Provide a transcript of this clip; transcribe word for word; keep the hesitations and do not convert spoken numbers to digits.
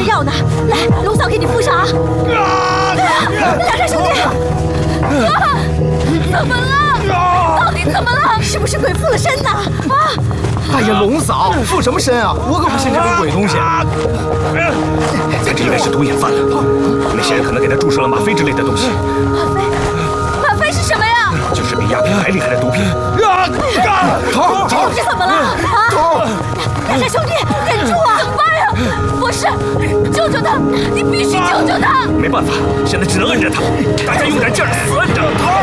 着药呢。来，龙嫂给你敷上啊！梁山兄弟，啊，怎么了？到底怎么了？是不是鬼附了身呢？啊！ 哎呀，龙嫂，附什么身啊？我可不信这种鬼东西。 他这应该是毒瘾犯了，那些人可能给他注射了吗啡之类的东西。 吗啡？吗啡是什么呀？ 就是比鸦片还厉害的毒品。啊！ 头头这怎么了？啊！梁山兄弟，忍住啊！怎么办呀？博士，救救他！你必须救救他！ 没办法，现在只能摁着他，大家用点劲儿，死摁着。